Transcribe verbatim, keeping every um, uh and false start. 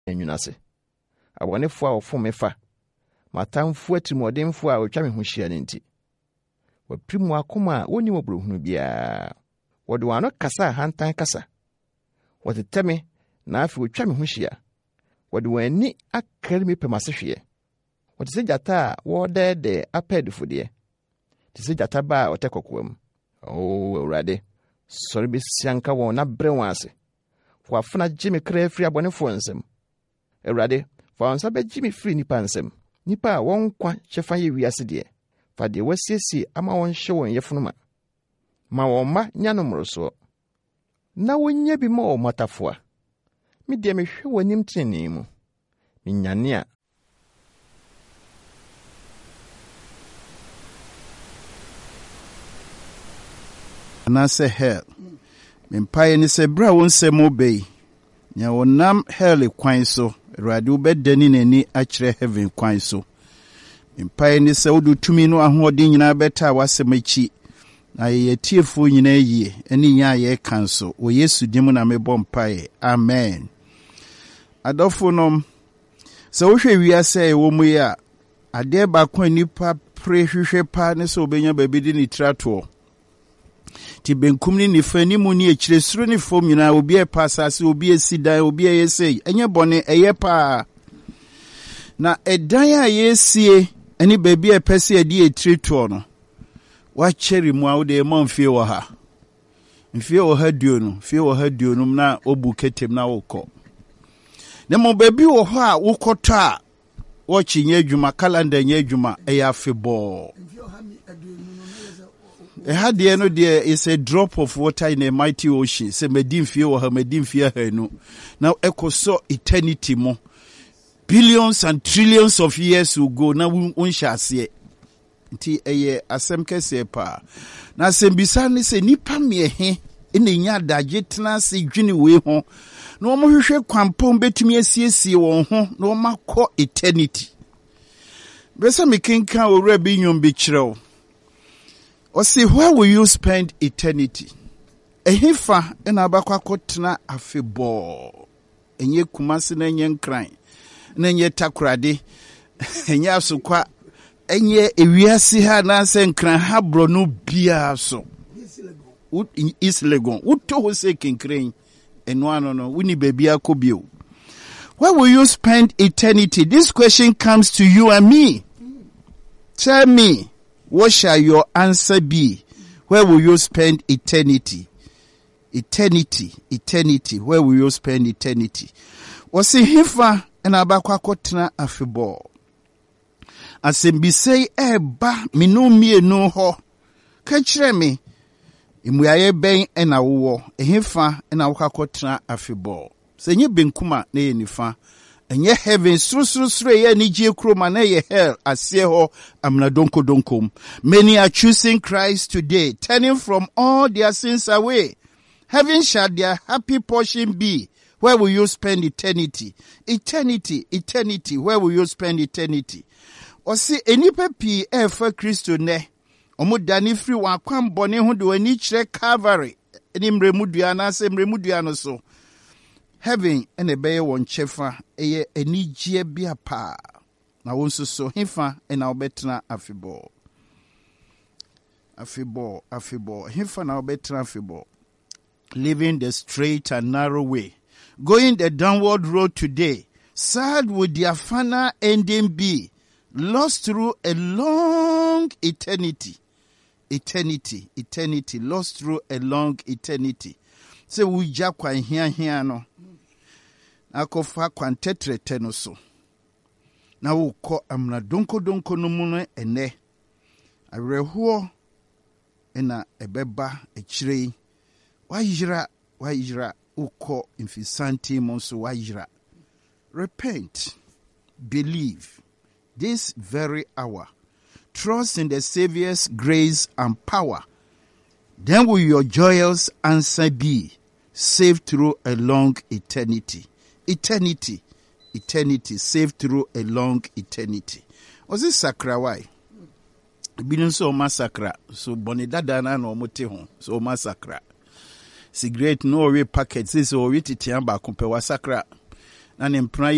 enwunase abonefo a ofo mefa matamfo atimodemfo a otwa me ho hia nenti waprimu akoma woni wobrohunu bia wode wano kasa hantan kasa wode teme na afi otwa me ho hia wode wani akari me pemasehwe wode se jata wode de apedfo de te se jata ba otekokwam o awurade sori be sianka won na bre wanse wa funa jimi kra afri abonefo nsem awurade fa onsa be jimi free nipa nsem nipa won kwa chefa ye wiase de fa de wasiesi ama won hye won yefunuma ma won ma nya no mroso na wonya bi ma o matafoa me de me hwe wonim tene mu me nyane a na se hell mempaye ni se bra won se mo bei nya wonam hell kwan so Awurade obedani nani akire heaven kwan so mempaye ni se wodu tumi no ahoɔden nyina beta wasemachi na ye tiefo nyina yie eni nya ye kan so o Yesu dim na mebɔ mpaye amen adofo nom se wo hwɛ wiase e wo mu ya ade ba kwan nipa pre hwehwɛ pa ne so obenya baabi di ni trato ti benkum ni nifani mu ni ekire suru ni fom nyina obi e pasase obi esidan obi e yesei enye bone eye pa na edan a yesie eni baabi e pese edi etrito no wa cheri mu awde ma mfie wo ha mfie wo ha duo no mfie wo ha duo no na obu ketem na wokɔ ne mo baabi wo ho a wokɔtɔ a wo chinye adwuma calendar nye adwuma eya afebɔ e had the no there is a drop of water in a mighty ocean. Say medim fie wo ha medim fie ha no. Now ekoso eternity mo. Billions and trillions of years will go na un shall see. Nti eye asem kese pa. Na asem bisa ni se nipa me he ene nya daje tena se dwene we ho. Na omo hwehwe kwampom betumi asiesie won ho na omo akɔ eternity. Besa me kenkan owura bi nyom bi kyerɛw. Or say, where will you spend eternity? A hifa and abakwa kotna afebo. And ye kumasi na yen crying. And ye takrade. And ye sukwa. And ye ewiasi ha na sen cran habro no bia so. Ut in Islegon. Ut to say king crane. And one no no. Wini baby akobio. Where will you spend eternity? This question comes to you and me. Tell me. What shall your answer be? Where will you spend eternity? Eternity, eternity. Where will you spend eternity? Wasi hifa en abakwa kotna afebo. Asembise eba minu mienu ho. Kachire me. Imuyaye ben en awo. Hifa en awaka kotna afebo. Senye benkuma ne ye nifa. Enye heaven sru sru sru ye ni je kroma na ye hell asie ho amna donko donkom. Many are choosing Christ today, turning from all their sins away. Heaven shall their happy portion be. Where will you spend eternity? Eternity, eternity. Where will you spend eternity? O si enipa pi e fa Kristo ne. Omo dani free wa kwam bone ho de wani kire Calvary. Eni mremudua na se mremudua no so. Heaven ene beye won chefa eye enijie bia pa na wonso so hifa ena obetena afebo afebo afebo hifa na obetena afebo living the straight and narrow way, going the downward road today. Sad would their final ending be, lost through a long eternity eternity eternity lost through a long eternity. Se wuja kwa hia hia no akofa kwantetrete no so na wukɔ amna donko donko no mu no ene awerɛhoɔ ena ɛbɛba akyire wayira wayira wukɔ mfisanti mu so wayira. Repent, believe this very hour, trust in the Savior's grace and power. Then will your joyous answer be, saved through a long eternity. Eternity, eternity, saved through a long eternity. Was it sakra why? Binu so massacre, so bonidada na no mote ho, so massacre. Cigarette no we packets, this or we titiamba kumpe wa sakra. Na nempra